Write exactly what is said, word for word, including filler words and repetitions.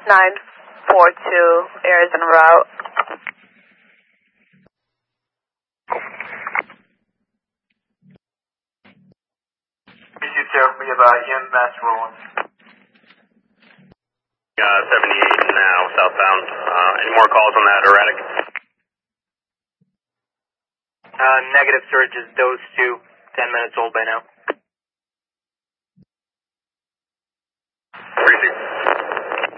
nine four two, air is en route. B C two, we have uh, E M S rolling. Uh, seventy-eight now, southbound. Uh, any more calls on that erratic? Uh, negative, sir, just those two, ten minutes old by now.